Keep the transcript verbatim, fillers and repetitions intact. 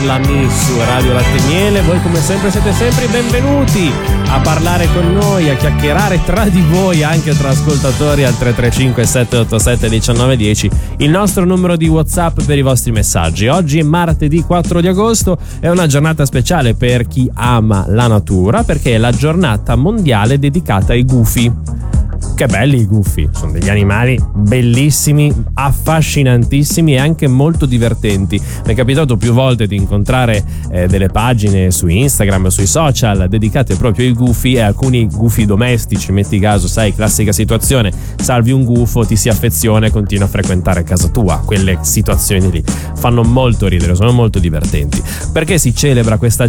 su Radio Latte e Miele. Voi come sempre siete sempre benvenuti a parlare con noi, a chiacchierare tra di voi, anche tra ascoltatori, al tre tre cinque sette otto sette uno nove uno zero, il nostro numero di WhatsApp per i vostri messaggi. Oggi è martedì quattro di agosto, è una giornata speciale per chi ama la natura, perché è la giornata mondiale dedicata ai gufi. Che belli i gufi, sono degli animali bellissimi, affascinantissimi e anche molto divertenti. Mi è capitato più volte di incontrare eh, delle pagine su Instagram, sui social dedicate proprio ai gufi, e alcuni gufi domestici, metti caso, sai, classica situazione, salvi un gufo, ti si affeziona e continua a frequentare casa tua. Quelle situazioni lì fanno molto ridere, sono molto divertenti. Perché si celebra questa